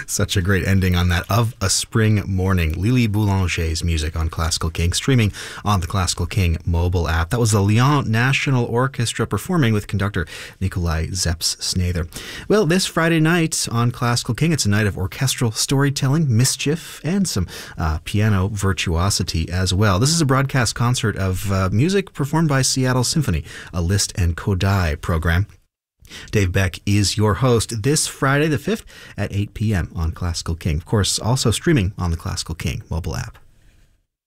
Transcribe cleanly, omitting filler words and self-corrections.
Such a great ending on that. Of a Spring Morning. Lily Boulanger's music on Classical King, streaming on the Classical King mobile app. That was the Lyon National Orchestra performing with conductor Nikolai Zeps-Snather. Well, this Friday night on Classical King, it's a night of orchestral storytelling, mischief, and some piano virtuosity as well. This is a broadcast concert of music performed by Seattle Symphony, a Liszt and Kodály program. Dave Beck is your host this Friday the 5th at 8 p.m. on Classical King. Of course, also streaming on the Classical King mobile app.